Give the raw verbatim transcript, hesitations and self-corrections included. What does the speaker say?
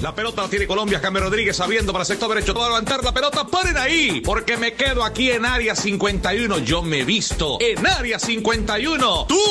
La pelota la tiene Colombia, James Rodríguez sabiendo para el sector derecho. Todo a levantar la pelota, paren ahí, porque me quedo aquí en área cincuenta y uno. Yo me visto en área cincuenta y uno. Tú